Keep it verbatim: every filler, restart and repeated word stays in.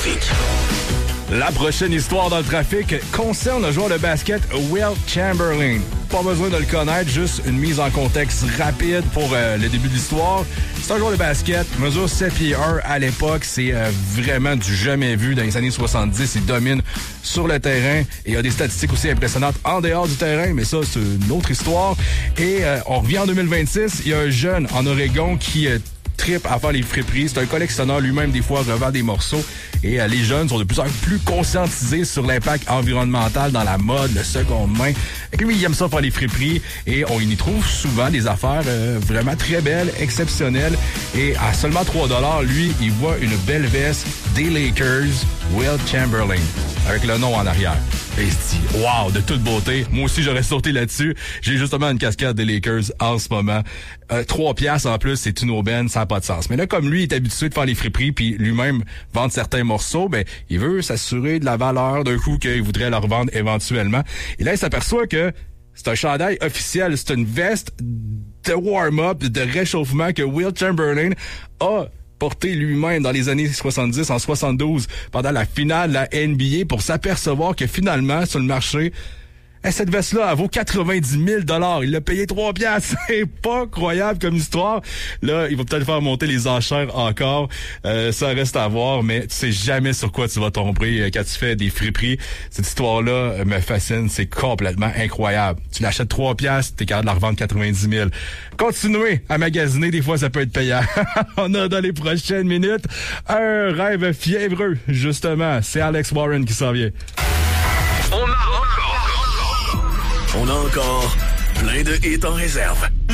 trafic. La prochaine histoire dans le trafic concerne le joueur de basket Wilt Chamberlain. Pas besoin de le connaître, juste une mise en contexte rapide pour euh, le début de l'histoire. C'est un joueur de basket, mesure sept pieds un à l'époque. C'est euh, vraiment du jamais vu dans les années soixante-dix. Il domine sur le terrain et il a des statistiques aussi impressionnantes en dehors du terrain, mais ça, c'est une autre histoire. Et euh, on revient en deux mille vingt-six. Il y a un jeune en Oregon qui... Euh, trip à faire les friperies. C'est un collectionneur lui-même, des fois, revend des morceaux. Et euh, les jeunes sont de plus en plus conscientisés sur l'impact environnemental dans la mode, le seconde main. Et lui, il aime ça faire les friperies. Et on y trouve souvent des affaires euh, vraiment très belles, exceptionnelles. Et à seulement trois dollars, lui, il voit une belle veste des Lakers, Wilt Chamberlain, avec le nom en arrière. Et il se dit, wow, de toute beauté. Moi aussi, j'aurais sauté là-dessus. J'ai justement une casquette des Lakers en ce moment. Euh, trois piastres en plus, c'est une aubaine, ça n'a pas de sens. Mais là, comme lui, il est habitué de faire les friperies puis lui-même vendre certains morceaux, ben, il veut s'assurer de la valeur d'un coup qu'il voudrait leur vendre éventuellement. Et là, il s'aperçoit que c'est un chandail officiel, c'est une veste de warm-up, de réchauffement que Wilt Chamberlain a porté lui-même dans les années soixante-dix, en soixante-douze, pendant la finale de la N B A, pour s'apercevoir que finalement, sur le marché, hey, cette veste-là, elle vaut quatre-vingt-dix mille dollars. Il l'a payé trois piastres. C'est pas croyable comme histoire. Là, il va peut-être faire monter les enchères encore. Euh, ça reste à voir, mais tu sais jamais sur quoi tu vas tomber quand tu fais des friperies. Cette histoire-là me fascine. C'est complètement incroyable. Tu l'achètes trois piastres, t'es capable de la revendre quatre-vingt-dix mille. Continuez à magasiner. Des fois, ça peut être payant. On a dans les prochaines minutes un rêve fiévreux, justement. C'est Alex Warren qui s'en vient. On a encore... On a encore plein de hits en réserve.